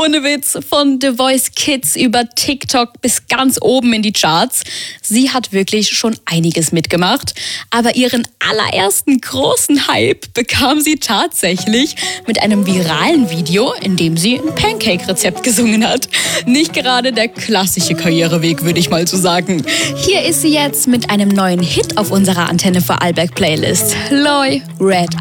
Ohne Witz, von The Voice Kids über TikTok bis ganz oben in die Charts. Sie hat wirklich schon einiges mitgemacht. Aber ihren allerersten großen Hype bekam sie tatsächlich mit einem viralen Video, in dem sie ein Pancake-Rezept gesungen hat. Nicht gerade der klassische Karriereweg, würde ich mal so sagen. Hier ist sie jetzt mit einem neuen Hit auf unserer Antenne Vorarlberg Playlist. Loi, Red